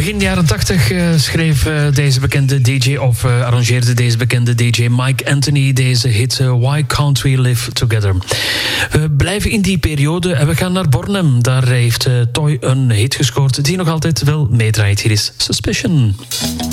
Begin jaren 80 schreef deze bekende DJ of arrangeerde deze bekende DJ Mike Anthony deze hit Why Can't We Live Together. We blijven in die periode en we gaan naar Bornem. Daar heeft Toy een hit gescoord die nog altijd wel meedraait. Hier is Suspicion.